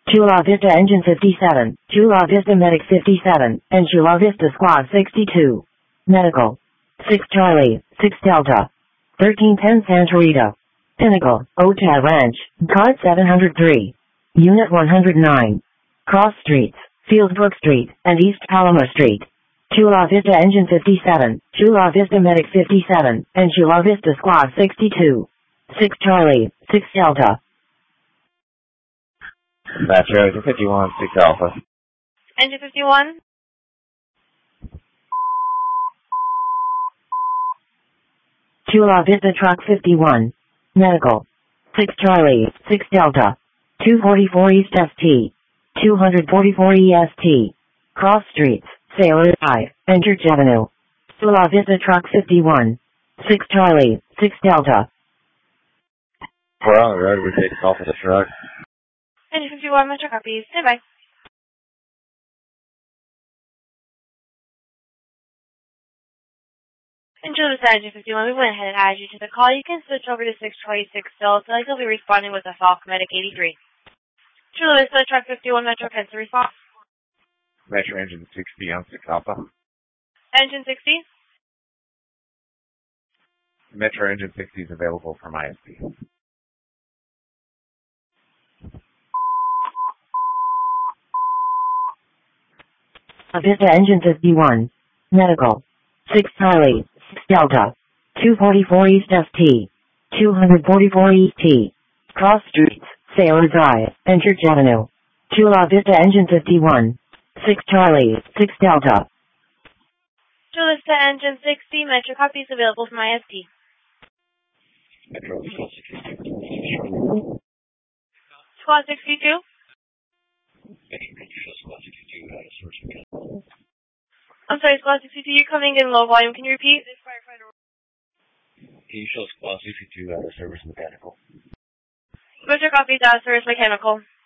Chula Vista Engine 57, Chula Vista Medic 57, and Chula Vista Squad 62. Medical. 6 Charlie, 6 Delta. 1310 Santa Rita. Pinnacle, Otay Ranch, Card 703. Unit 109. Cross Streets, Fieldbrook Street, and East Palomar Street. Chula Vista Engine 57, Chula Vista Medic 57, and Chula Vista Squad 62. 6 Charlie, 6 Delta. Metro, Engine 51, 6 Alpha. Engine 51. Chula Vista Truck 51. Medical. 6 Charlie, 6 Delta. 244 East ST. 244 EST. Cross Streets, Sailor Drive, and Church Avenue. Chula Vista Truck 51. 6 Charlie, 6 Delta. We're on the road, we're taking off with the truck. Engine 51, Metro copies. Stand by. Chula Vista Engine 51, we went ahead and added you to the call. You can switch over to 626 still, so he'll be responding with a Falcon Medic 83. Chula Vista Truck 51, Metro, pencil response. Metro Engine 60 on 6 Alpha. Engine 60. Metro Engine 60 is available from ISP. Vista Engine 51. Medical. 6 Charlie, 6 Delta. 244 East ST. 244 ET. Cross Streets, Sailor Drive, and Church Avenue. Chula Vista Engine 51. 6 Charlie, 6 Delta. Chula Vista Engine 60, Metro copies available from ISP. Metro Squad 62. I'm sorry, Squad 62, you're coming in low volume. Can you repeat? Can you show Squad 62 out of service mechanical? Metro copies out of service mechanical.